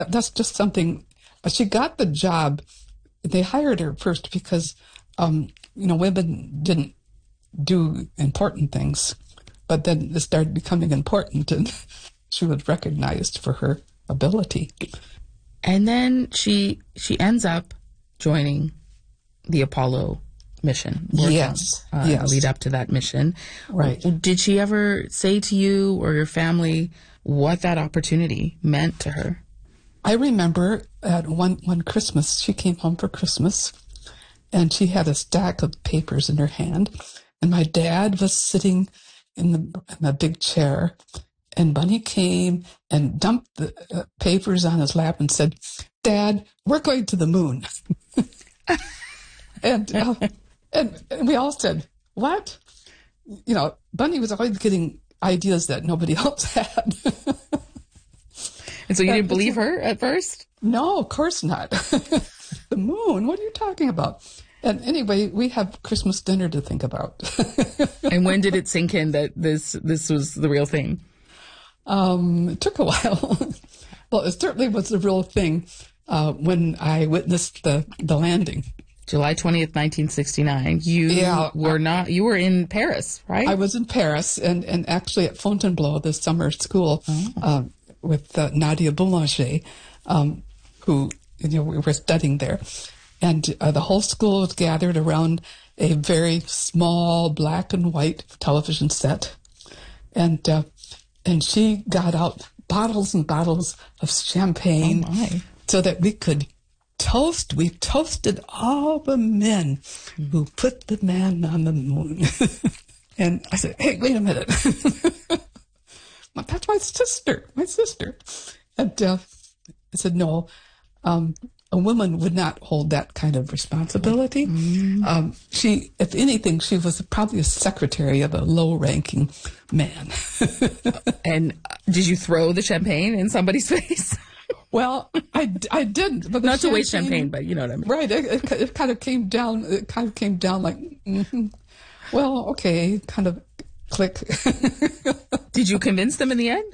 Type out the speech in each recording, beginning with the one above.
That's just something. She got the job. They hired her first because, women didn't do important things, but then it started becoming important, and she was recognized for her ability. And then she ends up joining the Apollo mission. Yes. Lead up to that mission. Right. Did she ever say to you or your family what that opportunity meant to her? I remember at one Christmas, she came home for Christmas, and she had a stack of papers in her hand, and my dad was sitting in the big chair, and Bunny came and dumped the papers on his lap and said, "Dad, we're going to the moon." And we all said, "What?" Bunny was always getting ideas that nobody else had. And so you didn't believe her at first? No, of course not. The moon? What are you talking about? And anyway, we have Christmas dinner to think about. And when did it sink in that this was the real thing? It took a while. Well, it certainly was the real thing when I witnessed the landing. July 20th, 1969. You were in Paris, right? I was in Paris and actually at Fontainebleau, the summer school, with Nadia Boulanger, who, we were studying there. And the whole school was gathered around a very small black and white television set. And she got out bottles and bottles of champagne so that we could toast. We toasted all the men who put the man on the moon. And I said, "Hey, wait a minute." "That's my sister. And I said, "No, a woman would not hold that kind of responsibility." She, if anything, she was probably a secretary of a low-ranking man. And did you throw the champagne in somebody's face? Well, I didn't. But not to waste champagne, but you know what I mean. Right. It kind of came down. It kind of came down like, well, okay, kind of click. Did you convince them in the end?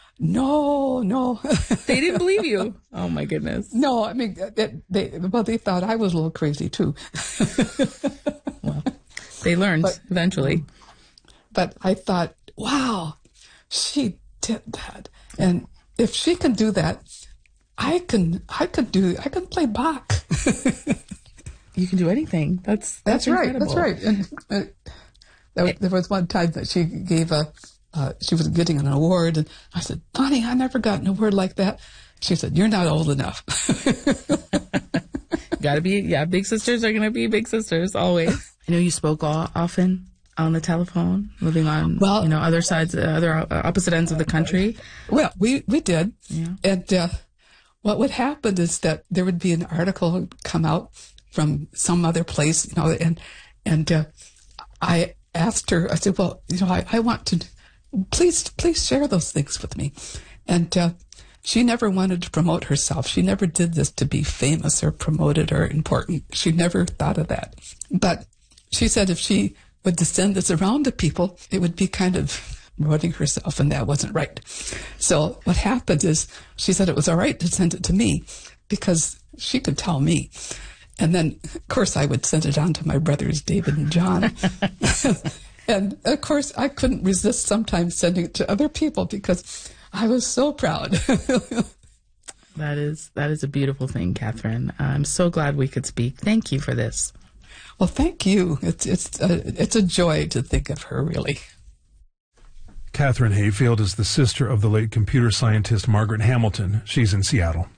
No. They didn't believe you. Oh my goodness. No, I mean, they thought I was a little crazy too. Well, they learned eventually. But I thought, wow, she did that, and if she can do that, I can play Bach. You can do anything. That's right. Incredible. That's right. And there was one time that she gave she was getting an award, and I said, "Bonnie, I never got an award like that." She said, "You're not old enough." Gotta be, big sisters are gonna be big sisters always. I know you spoke often on the telephone, living on other sides, other opposite ends of the country. Well, we did, yeah. And what would happen is that there would be an article come out from some other place, and I asked her. I said, "Well, I want to. Please share those things with me." And she never wanted to promote herself. She never did this to be famous or promoted or important. She never thought of that. But she said if she would send this around to people, it would be kind of promoting herself, and that wasn't right. So what happened is she said it was all right to send it to me because she could tell me. And then, of course, I would send it on to my brothers, David and John. And, of course, I couldn't resist sometimes sending it to other people because I was so proud. That is a beautiful thing, Catherine. I'm so glad we could speak. Thank you for this. Well, thank you. It's a joy to think of her, really. Catherine Hayfield is the sister of the late computer scientist Margaret Hamilton. She's in Seattle.